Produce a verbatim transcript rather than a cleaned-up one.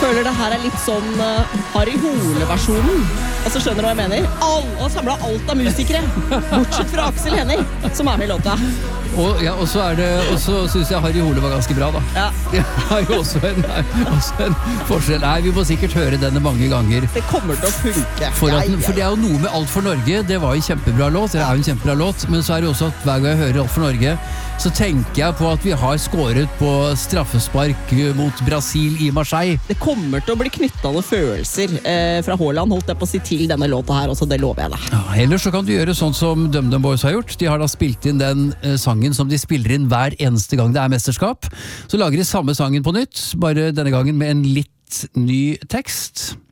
føler det her er litt sånn uh, Harry Hole-versjonen. Altså, skjønner du hva jeg mener? Alle har samlet alt av musikere, bortsett fra Aksel Hennie, som er med i låta. Og, ja, og så er det, og så synes jeg Harry Hole var ganske bra da. Ja. Det er jo også en, også en forskjell. Nei, vi må sikkert høre denne mange ganger. Det kommer til å funke. For, at, ja, ja, ja. for det er jo noe med Alt for Norge. Det var en kjempebra låt, det er jo en kjempebra låt. Men så er det også at hver gang jeg hører Alt for Norge, så tenker jeg på at vi har skåret på straffespark mot Brasil i Marseille. Det kommer til å bli knyttet noen følelser eh, fra Haaland, holdt jeg på å si, til denne låta her, også det lover jeg deg. Ja, ellers så kan du gjøre sånn som DumDum Boys har gjort. De har da spilt inn den eh, sangen som de spiller inn hver eneste gang det er mesterskap. Så lager de samme sangen på nytt, bare denne gangen med en litt ny tekst.